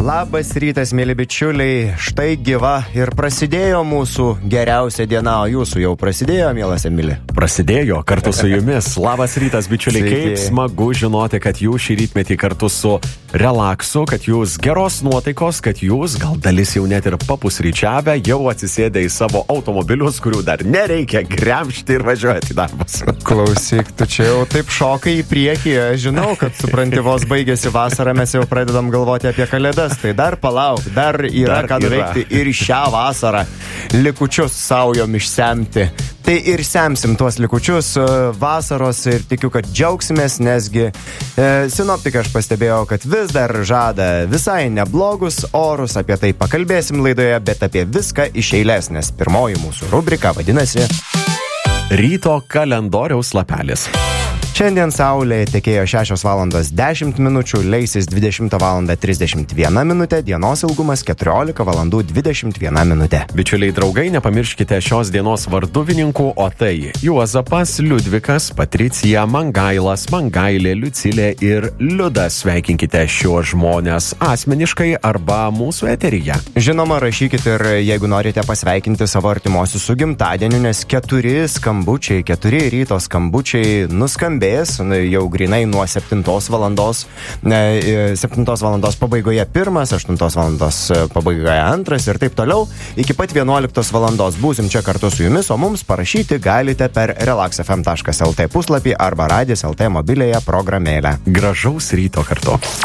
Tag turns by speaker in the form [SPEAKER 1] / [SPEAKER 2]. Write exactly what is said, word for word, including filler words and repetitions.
[SPEAKER 1] Labas rytas, mėly bičiuliai. Štai gyva ir prasidėjo mūsų geriausia diena, o jūsų jau prasidėjo, mielas Emili?
[SPEAKER 2] Prasidėjo kartu su jumis. Labas rytas, bičiuliai.
[SPEAKER 1] Sveiki.
[SPEAKER 2] Kaip smagu žinoti, kad jūs šį rytmetį kartu su relaksu, kad jūs geros nuotaikos, kad jūs, gal dalis jau net ir papusryčiavę, jau atsisėdę į savo automobilius, kurių dar nereikia gremžti ir važiuoti į darbus.
[SPEAKER 1] Klausyk, tu čia jau taip šokai į priekį. Aš žinau, kad supranti, vos baigėsi vasara, mes jau pradedam galvoti apie kalėdas. Tai dar palauk, dar yra
[SPEAKER 2] Dar
[SPEAKER 1] ką
[SPEAKER 2] yra.
[SPEAKER 1] nuveikti ir šią vasarą likučius saujom išsemti. Tai ir semsim tuos likučius e, vasaros ir tikiu, kad džiaugsimės, nesgi e, sinoptikai aš pastebėjau, kad vis dar žada visai neblogus orus, apie tai pakalbėsim laidoje, bet apie viską iš eilės, nes pirmoji mūsų rubrika vadinasi
[SPEAKER 2] Ryto kalendoriaus lapelis.
[SPEAKER 1] Šiandien saulė tekėjo šešios valandos dešimt minučių, leisis dvidešimtą valandą trisdešimt viena minutė, dienos ilgumas keturiolika valandų dvidešimt viena minutė.
[SPEAKER 2] Bičiuliai draugai, nepamirškite šios dienos varduvininkų, o tai Juozapas, Liudvikas, Patricija, Mangailas, Mangailė, Liucilė ir Liudas. Sveikinkite šiuos žmonės asmeniškai arba mūsų eteryje.
[SPEAKER 1] Žinoma, rašykit ir jeigu norite pasveikinti savo artimuosius su gimtadieniu, nes keturi skambučiai, keturi ryto skambučiai nuskambėjo jau grinai nuo septintos valandos, septintos valandos pabaigoje pirmas, aštuntos valandos pabaigoje antras ir taip toliau. Iki pat vienuoliktos valandos būsim čia kartu su jumis, o mums parašyti galite per relax f m taškas l t puslapį arba radijas taškas l t mobiliąją programėlę.
[SPEAKER 2] Gražaus ryto kartu.